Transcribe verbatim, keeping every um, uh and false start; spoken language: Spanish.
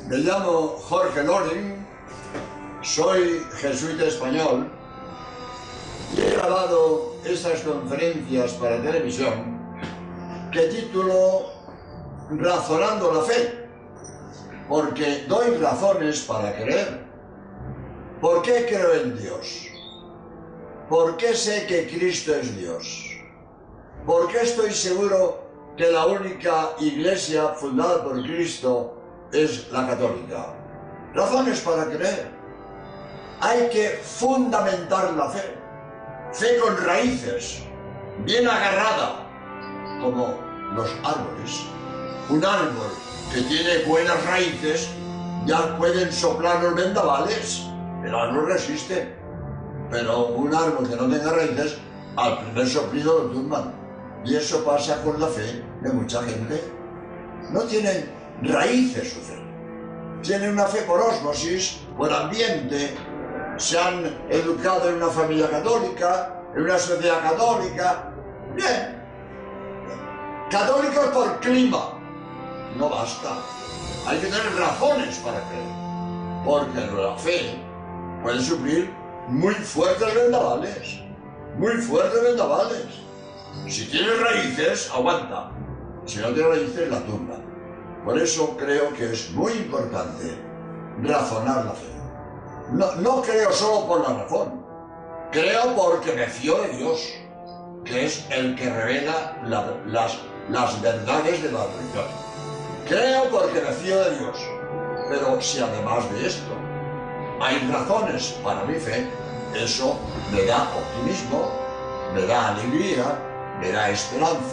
Me llamo Jorge Loring, soy jesuita español y he grabado estas conferencias para televisión que titulo Razonando la Fe, porque doy razones para creer. ¿Por qué creo en Dios? ¿Por qué sé que Cristo es Dios? ¿Por qué estoy seguro que la única iglesia fundada por Cristo es la católica? Razones para creer. Hay que fundamentar la fe. Fe con raíces, bien agarrada, como los árboles. Un árbol que tiene buenas raíces, ya pueden soplar los vendavales, el árbol resiste. Pero un árbol que no tenga raíces, al primer soplido lo tumban. Y eso pasa con la fe de mucha gente. No tienen raíces su fe. Tienen una fe por ósmosis, por ambiente. Se han educado en una familia católica, en una sociedad católica. Bien. Católicos por clima. No basta. Hay que tener razones para creer. Porque la fe puede sufrir muy fuertes vendavales. Muy fuertes vendavales. Si tiene raíces, aguanta. Si no tiene raíces, la tumba. Por eso creo que es muy importante razonar la fe. No, no creo solo por la razón. Creo porque me fío de Dios, que es el que revela la, las, las verdades de la religión. Creo porque me fío de Dios. Pero si además de esto hay razones para mi fe, eso me da optimismo, me da alegría, me da esperanza.